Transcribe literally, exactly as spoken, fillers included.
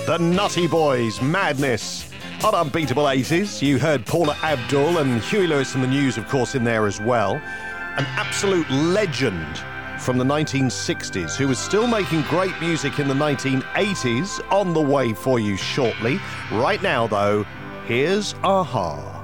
The Nutty Boys, Madness. On Unbeatable eighties, you heard Paula Abdul and Huey Lewis and the News, of course, in there as well. An absolute legend from the nineteen sixties who was still making great music in the nineteen eighties, on the way for you shortly. Right now, though, here's a-ha.